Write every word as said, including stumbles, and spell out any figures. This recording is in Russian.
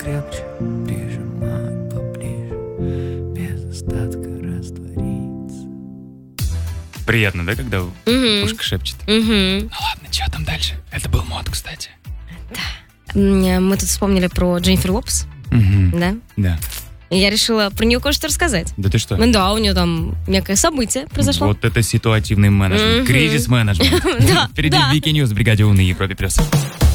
крепче прижимать поближе, без остатка раствориться. Приятно, да, когда Угу. ушко шепчет? Угу. Ну ладно, что там дальше? Это был мод, кстати. Мы тут вспомнили про Дженнифер Лопес, Угу. да? Да. И я решила про нее кое-что рассказать. Да ты что? Ну да, у нее там некое событие произошло. Вот это ситуативный менеджмент, Мгм. кризис-менеджмент. Да, Впереди да. Вики Ньюс в бригаде У на Европе плюс.